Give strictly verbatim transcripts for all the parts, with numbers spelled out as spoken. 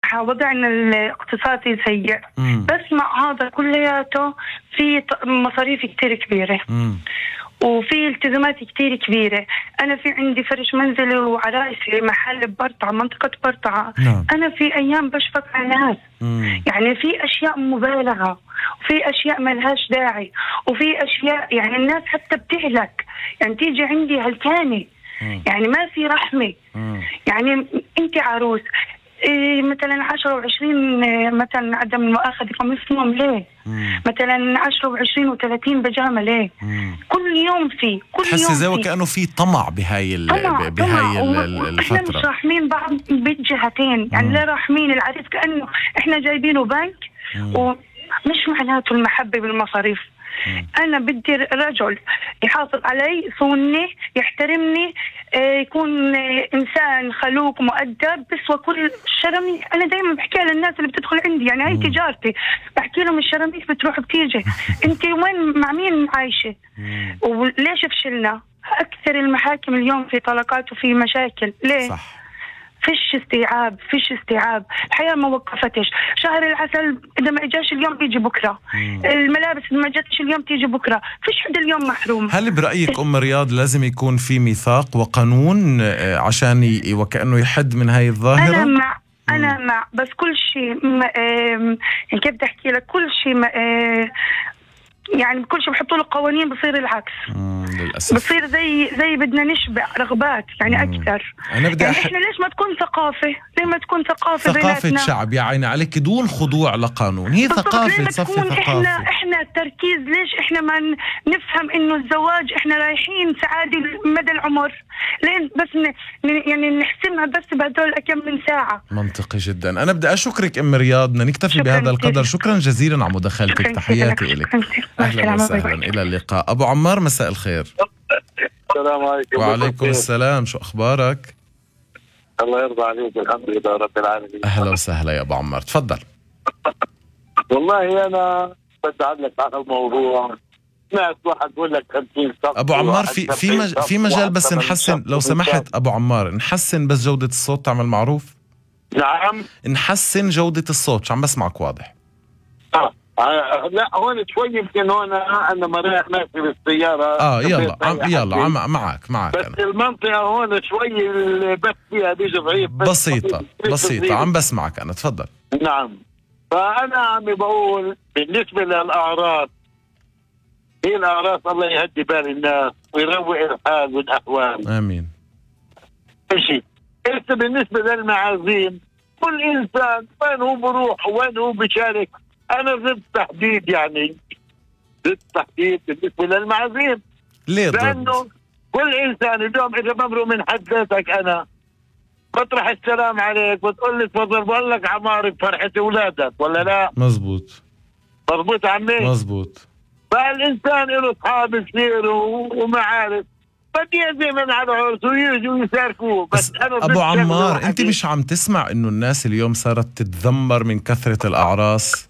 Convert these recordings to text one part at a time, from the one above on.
الصحة وضعنا الاقتصادي سيء. مم. بس مع هذا كلياته في ط- مصاريف كتير كبيرة مم. وفي التزامات كتير كبيرة. أنا في عندي فرش منزلي وعرايسي محل ببرطعة، منطقة برطعة. نعم. أنا في أيام بشفق على الناس. مم. يعني في أشياء مبالغة وفي أشياء ملهاش داعي وفي أشياء يعني الناس حتى بتهلك. يعني تيجي عندي هلكانة، مم. يعني ما في رحمة. مم. يعني أنت عروس إيه مثلا عشرة وعشرين إيه مثلا عدم المؤاخذة قميص نوم ليه؟ مم. مثلا عشرة وعشرين وثلاثين بجامة ليه؟ مم. كل يوم في كل تحسي يوم زي في وكأنه في طمع بهاي ال طمع بهاي طمع ال- و- ال- احنا مش الفترة. راحمين بعض بالجهتين. يعني مم. لا راحمين العريس كأنه احنا جايبينه بنك مم. ومش معناته المحبة بالمصاريف. مم. أنا بدي رجل يحافظ علي، يصونني، يحترمني، آه، يكون آه، إنسان خلوق مؤدب، بس وكل الشرمي. أنا دايما بحكي للناس اللي بتدخل عندي، يعني هاي مم. تجارتي، بحكي لهم الشرميك بتروح بتيجي. أنت وين مع مين عايشة؟ مم. وليش فشلنا؟ أكثر المحاكم اليوم في طلقات وفي مشاكل. ليه؟ صح. فيش استيعاب، فيش استيعاب. الحياة ما وقفتش. شهر العسل إذا ما إجاش اليوم بيجي بكرة. مم. الملابس إذا ما جاتش اليوم تيجي بكرة. فيش حد اليوم محروم. هل برأيك أم رياض لازم يكون في ميثاق وقانون آه، عشان ي- وكأنه يحد من هاي الظاهرة؟ أنا مع أنا مع بس كل شيء ما- آم، يعني كيف بدي أحكي لك، كل شيء ما- آه، يعني كل شيء بحطوا له قوانين بصير العكس. مم. للأسف. بصير زي زي بدنا نشبع رغبات يعني مم. أكثر. أنا بدي يعني أح... إحنا ليش ما تكون ثقافة؟ ليه ما تكون ثقافة ثقافة بيناتنا؟ شعب يا عيني عليك دون خضوع لقانون. هي بالضبط. ثقافة ليه ما تصفي تكون احنا ثقافة. احنا التركيز؟ ليش احنا ما ن- نفهم انه الزواج احنا رايحين سعاده مدى العمر؟ ليه بس ن... ن- يعني نحسمها بس بهدول كم من ساعه؟ منطقي جدا. أنا بدي أشكرك أم رياض، بدنا نكتفي شكراً بهذا القدر. كثير. شكرا جزيلا على مداخلتك. شكراً تحياتي كثير. إلك. شكراً كثير. مع أهلا السلامة. وسهلا. باي باي. إلى اللقاء. أبو عمار مساء الخير. السلام عليكم. وعليكم السلام، شو أخبارك؟ الله يرضى عليك. الحمد لله رب العالمين. أهلا وسهلا يا أبو عمار، تفضل. والله أنا بدي أعلق على الموضوع. سمعت واحد بقول لك خمسين شخص. أبو عمار في في مج... في مجال بس نحسن لو سمحت أبو عمار، نحسن بس جودة الصوت، تعمل معروف. نعم. نحسن جودة الصوت، شو عم بسمعك واضح. آه. آه. لا هون شوي يمكن هون أنا مريح ماشي بالسيارة. آه يلا عم يلا عم معك معك بس أنا. المنطقة هون شوي البث فيها بيجي ضعيف. بسيطة بسيطة عم بسمعك أنا، تفضل. نعم. فأنا عمي بقول بالنسبة للأعراض، هي الأعراض الله يهدي بال الناس ويروق الحال والأحوال. آمين. شيء. إنت بالنسبة للمعازيم، كل إنسان وين هو بروح وين هو بيشارك. أنا ضد تحديد، يعني ضد تحديد بالنسبة للمعازيم. ليه لأنه ضد؟ كل إنسان اليوم إذا بمرق من حد ذاتك أنا بطرح السلام عليك بتقول لي تفضل، بقول لك عمارك فرحة أولادك ولا لا؟ مزبوط مضبوط عمي؟ مزبوط. فالإنسان له أصحاب كثير ومعارف، بدي يعزمن على عرس ويجوا يشاركوه. بس, بس أنا أبو عمار واحد أنت مش عم تسمع إنه الناس اليوم صارت تتذمر من كثرة الأعراس؟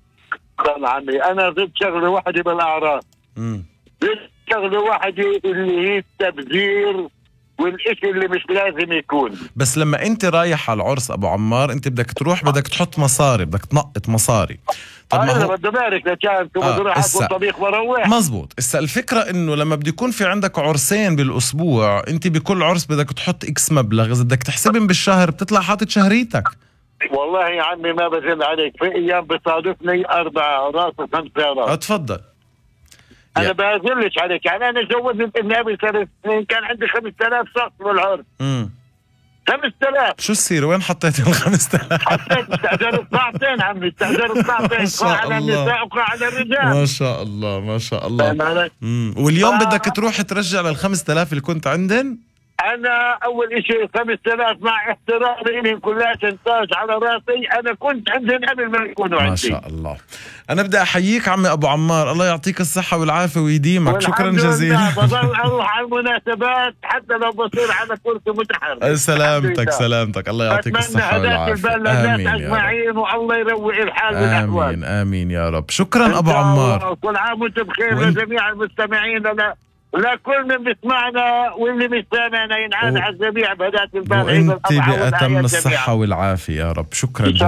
طبعا عمي أنا ضد شغلة واحدة بالأعراس. امم ضد شغلة واحدة اللي هي التبذير والإشي اللي مش لازم يكون. بس لما انت رايح على العرس ابو عمار، انت بدك تروح بدك تحط مصاري، بدك تنقط مصاري. طب ما انا هو بدي بارك لكان ثم آه، بروح اسا- اكل طبيخ بروح. مزبوط. اسا الفكرة انه لما بده يكون في عندك عرسين بالاسبوع، انت بكل عرس بدك تحط اكس مبلغ، اذا بدك تحسبهم بالشهر بتطلع حاطط شهريتك. والله يا عمي ما بزل عليك، في ايام بصادفني اربع راس وخمس راس. اتفضل. انا يا- بازلش عليك، يعني انا جوزت ابني قبل ثلاث سنين كان عندي خمسة آلاف شخص بالعرس. امم خمسة آلاف. شو السيرة؟ وين حطيت ال خمسة آلاف؟ حطيت استأجرت ساعتين عمي، استأجرت ساعتين. ما شاء قاع على الله. النساء وقاع على الرجال. ما شاء الله ما شاء الله. فاهم علي؟ امم واليوم آه. بدك تروح ترجع لل خمسة آلاف اللي كنت عندن؟ انا اول اشي خمسة آلاف مع احترامي لهم كلها تنتاج على راسي، انا كنت عندهم قبل ما يكونوا عندي. ما شاء الله. أنا بدي أحييك عمي أبو عمار، الله يعطيك الصحة والعافية ويديمك. شكرا والحمد لله جزيلا. بضل اروح على المناسبات حتى لو بصير على كرسي متحرك. سلامتك سلامتك، الله يعطيك الصحة والعافية. آمين يا رب. أجمعين والله يروق الحال والأحوال. آمين آمين يا رب. شكرا أبو عمار. كل عام وانتم بخير وإن- لجميع المستمعين. لا لا كل من بيسمعنا واللي مش سامعنا ينعاد و- على الجميع بهداة البال. وأنت بأتم الصحة والعافية يا رب. شكرا.